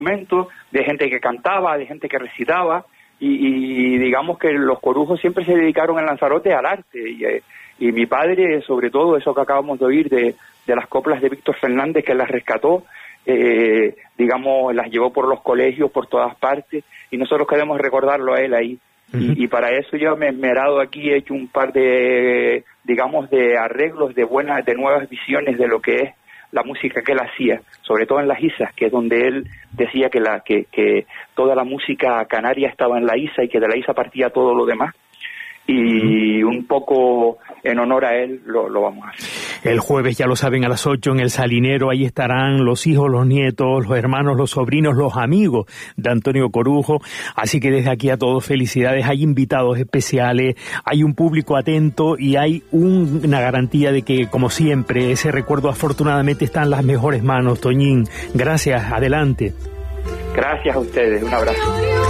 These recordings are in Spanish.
instrumentos, de gente que cantaba, de gente que recitaba, y digamos que los corujos siempre se dedicaron en Lanzarote al arte, y mi padre, sobre todo, eso que acabamos de oír de las coplas de Víctor Fernández, que las rescató, digamos, las llevó por los colegios, por todas partes, y nosotros queremos recordarlo a él ahí. Y para eso yo me he dado aquí, he hecho un par de, digamos, de arreglos, de nuevas visiones de lo que es la música que él hacía, sobre todo en las islas, que es donde él decía que toda la música canaria estaba en la isla y que de la isla partía todo lo demás. Y un poco en honor a él lo vamos a hacer. El jueves, ya lo saben, a las 8 en el Salinero, ahí estarán los hijos, los nietos, los hermanos, los sobrinos, los amigos de Antonio Corujo. Así que desde aquí a todos felicidades. Hay invitados especiales, hay un público atento y hay una garantía de que, como siempre, ese recuerdo afortunadamente está en las mejores manos. Toñín, gracias, adelante. Gracias a ustedes, un abrazo.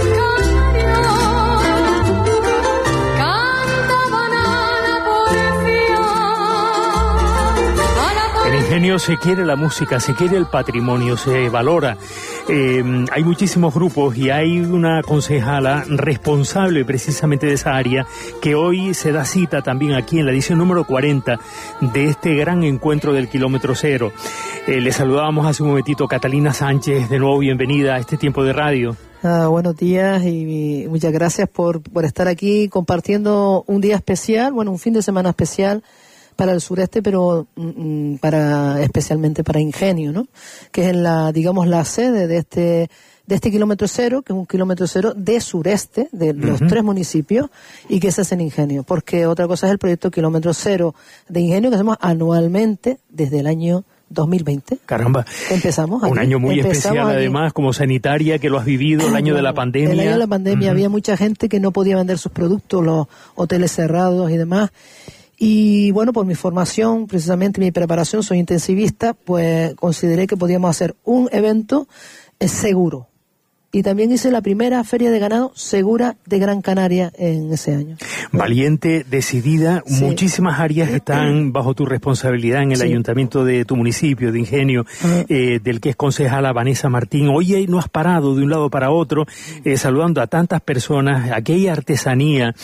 En Ingenio se quiere la música, se quiere el patrimonio, se valora. Hay muchísimos grupos y hay una concejala responsable precisamente de esa área que hoy se da cita también aquí en la edición número 40 de este gran encuentro del Kilómetro Cero. Le saludábamos hace un momentito, Catalina Sánchez, de nuevo bienvenida a este tiempo de radio. Buenos días y muchas gracias por estar aquí compartiendo un día especial, un fin de semana especial para el sureste, pero especialmente para Ingenio, ¿no? Que es la sede de este kilómetro cero, que es un kilómetro cero de sureste, de los tres municipios, y que se hace en Ingenio. Porque otra cosa es el proyecto Kilómetro Cero de Ingenio, que hacemos anualmente desde el año 2020. Caramba. Empezamos un año muy especial, además, como sanitaria, que lo has vivido, el año de la pandemia. El año de la pandemia había mucha gente que no podía vender sus productos, los hoteles cerrados y demás. Y bueno, por mi formación, precisamente mi preparación, soy intensivista, pues consideré que podíamos hacer un evento seguro. Y también hice la primera feria de ganado segura de Gran Canaria en ese año. Valiente, decidida, sí. Muchísimas áreas están bajo tu responsabilidad en el ayuntamiento de tu municipio, de Ingenio, del que es concejala Vanessa Martín. Hoy no has parado de un lado para otro, saludando a tantas personas. Aquí hay artesanía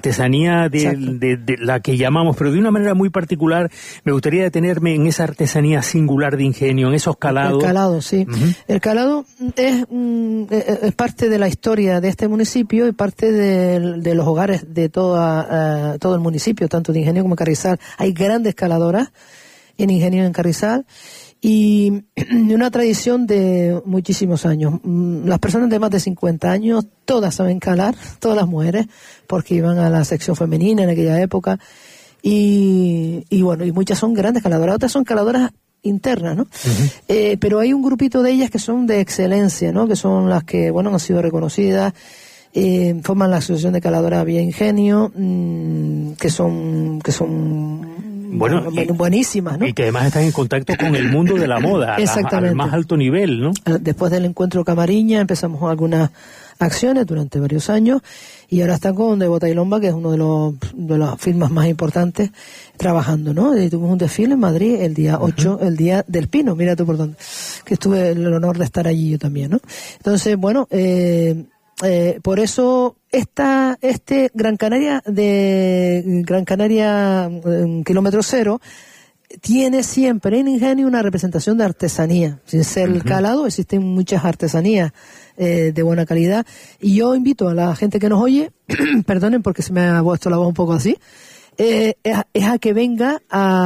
de la que llamamos, pero de una manera muy particular. Me gustaría detenerme en esa artesanía singular de Ingenio, en esos calados. El calado, sí. El calado es parte de la historia de este municipio y parte de los hogares de todo el municipio, tanto de Ingenio como Carrizal. Hay grandes caladoras en Ingenio y en Carrizal y una tradición de muchísimos años. Las personas de más de 50 años, todas saben calar, todas las mujeres, porque iban a la sección femenina en aquella época y muchas son grandes caladoras, otras son caladoras internas, ¿no? Pero hay un grupito de ellas que son de excelencia, ¿no? Que son las que, han sido reconocidas, forman la Asociación de Caladoras Vía Ingenio, que son buenísimas, ¿no? Y que además están en contacto con el mundo de la moda, al más alto nivel, ¿no? Después del encuentro Camariña empezamos algunas acciones durante varios años y ahora están con De Bota y Lomba, que es uno de las firmas más importantes, trabajando, ¿no? Y tuvimos un desfile en Madrid el día 8, el día del Pino, mira tú por dónde, que tuve el honor de estar allí yo también, ¿no? Entonces, por eso este Gran Canaria Kilómetro Cero tiene siempre en Ingenio una representación de artesanía. Sin ser el calado, existen muchas artesanías de buena calidad. Y yo invito a la gente que nos oye, perdonen porque se me ha puesto la voz un poco así, es a que venga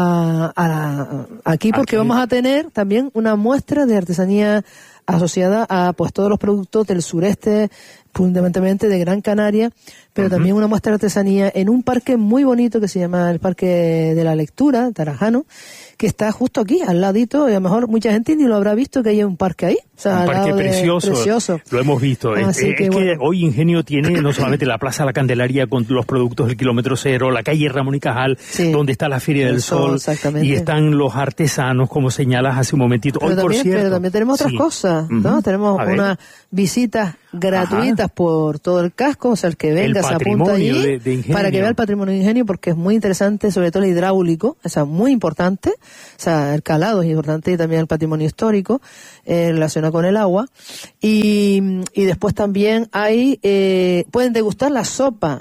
aquí porque vamos a tener también una muestra de artesanía asociada a todos los productos del sureste, fundamentalmente de Gran Canaria, pero también una muestra de artesanía en un parque muy bonito que se llama el Parque de la Lectura, Tarajano, que está justo aquí, al ladito, y a lo mejor mucha gente ni lo habrá visto que hay un parque ahí. O sea, un parque precioso. Lo hemos visto. Es que hoy Ingenio tiene no solamente la Plaza La Candelaria con los productos del Kilómetro Cero, la calle Ramón y Cajal, donde está la Feria del Sol, y están los artesanos, como señalas hace un momentito. Pero también tenemos otras cosas. cosas, ¿no? Tenemos unas visitas gratuitas por todo el casco, o sea, el que venga se apunta allí para que vea el patrimonio de Ingenio, porque es muy interesante, sobre todo el hidráulico, o sea, muy importante, o sea, el calado es importante y también el patrimonio histórico relacionado con el agua, y después también hay, pueden degustar la sopa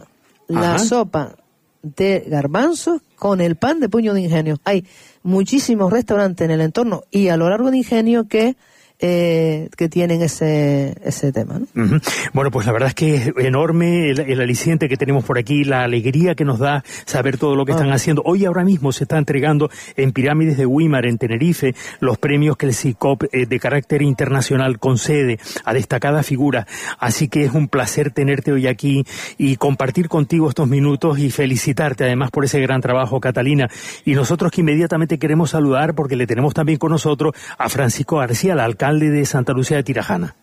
de garbanzos con el pan de puño de Ingenio. Hay muchísimos restaurantes en el entorno y a lo largo de Ingenio que tienen ese tema, ¿no? Uh-huh. Bueno, pues la verdad es que es enorme el aliciente que tenemos por aquí, la alegría que nos da saber todo lo que están haciendo. Hoy ahora mismo se está entregando en Pirámides de Güímar, en Tenerife, los premios que el SICOP de carácter internacional concede a destacadas figuras. Así que es un placer tenerte hoy aquí y compartir contigo estos minutos y felicitarte además por ese gran trabajo, Catalina. Y nosotros que inmediatamente queremos saludar, porque le tenemos también con nosotros a Francisco García, el alcalde de Santa Lucía de Tirajana.